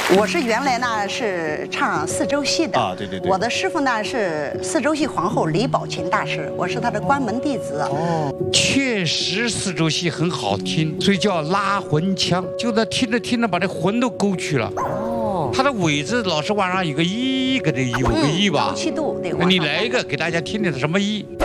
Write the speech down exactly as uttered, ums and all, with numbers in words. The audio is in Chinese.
我是原来呢是唱四周戏的啊，对对对。 我的师傅呢是四周戏皇后李宝琴大师，我是他的关门弟子。 哦，确实四周戏很好听，所以叫拉魂腔，就那听着听着把这魂都勾去了。哦，它的尾字老是往上有个一，搁这有个一吧？ 七度，对。 你来一个给大家听听什么一？